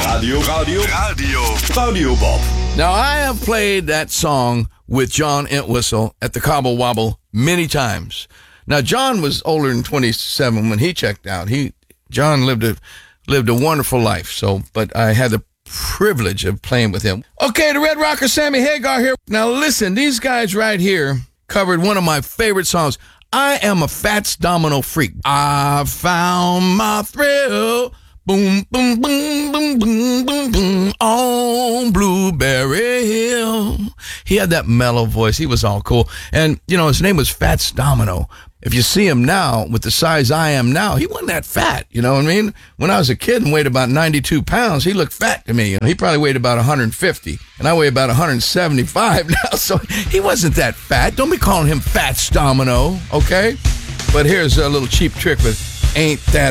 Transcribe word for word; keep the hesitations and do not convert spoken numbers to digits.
Radio, radio, radio, Radio Bob. Now, I have played that song with John Entwistle at the Cobble Wobble many times. Now, John was older than twenty-seven when he checked out. He, John lived a lived a wonderful life. So, but I had the privilege of playing with him. Okay, the Red Rocker, Sammy Hagar here. Now, listen, these guys right here covered one of my favorite songs. I am a Fats Domino freak. I found my thrill. Boom, boom, boom, boom, boom, boom, boom, on Blueberry Hill. He had that mellow voice. He was all cool. And, you know, his name was Fats Domino. If you see him now, with the size I am now, he wasn't that fat, you know what I mean? When I was a kid and weighed about ninety-two pounds, he looked fat to me. You know, he probably weighed about one hundred fifty, and I weigh about one hundred seventy-five now, so he wasn't that fat. Don't be calling him Fats Domino, okay? But here's a little cheap trick with Ain't That